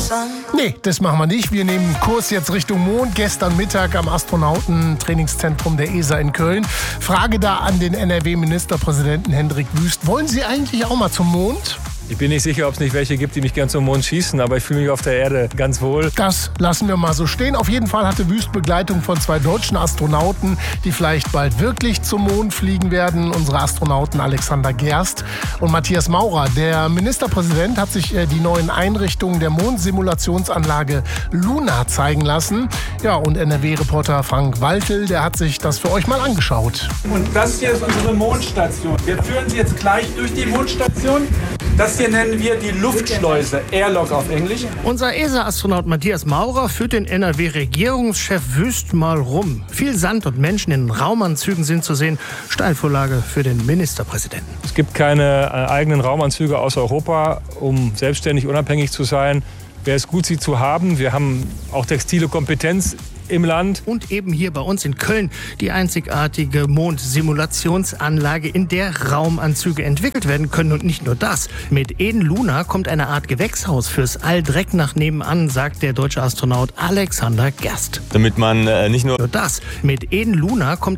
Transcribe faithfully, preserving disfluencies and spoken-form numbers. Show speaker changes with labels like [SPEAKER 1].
[SPEAKER 1] Nee, das machen wir nicht. Wir nehmen Kurs jetzt Richtung Mond. Gestern Mittag am Astronautentrainingszentrum der E S A in Köln. Frage da an den N R W-Ministerpräsidenten Hendrik Wüst. Wollen Sie eigentlich auch mal zum Mond?
[SPEAKER 2] Ich bin nicht sicher, ob es nicht welche gibt, die mich gern zum Mond schießen, aber ich fühle mich auf der Erde ganz wohl.
[SPEAKER 1] Das lassen wir mal so stehen. Auf jeden Fall hatte Wüst Begleitung von zwei deutschen Astronauten, die vielleicht bald wirklich zum Mond fliegen werden. Unsere Astronauten Alexander Gerst und Matthias Maurer. Der Ministerpräsident hat sich die neuen Einrichtungen der Mondsimulationsanlage Luna zeigen lassen. Ja, und N R W-Reporter Frank Waltel, der hat sich das für euch mal angeschaut.
[SPEAKER 3] Und das hier ist unsere Mondstation. Wir führen Sie jetzt gleich durch die Mondstation. Das hier nennen wir die Luftschleuse, Airlock auf Englisch.
[SPEAKER 4] Unser E S A-Astronaut Matthias Maurer führt den N R W-Regierungschef Wüst mal rum. Viel Sand und Menschen in Raumanzügen sind zu sehen. Steilvorlage für den Ministerpräsidenten.
[SPEAKER 2] Es gibt keine äh, eigenen Raumanzüge aus Europa, um selbstständig unabhängig zu sein. Wäre es gut, sie zu haben. Wir haben auch textile Kompetenz im Land.
[SPEAKER 4] Und eben hier bei uns in Köln die einzigartige Mondsimulationsanlage, in der Raumanzüge entwickelt werden können. Und nicht nur das. Mit Eden Luna kommt eine Art Gewächshaus fürs All direkt nach nebenan, sagt der deutsche Astronaut Alexander Gerst.
[SPEAKER 5] Damit man äh, nicht nur...
[SPEAKER 4] Nur das. Mit Eden Luna kommt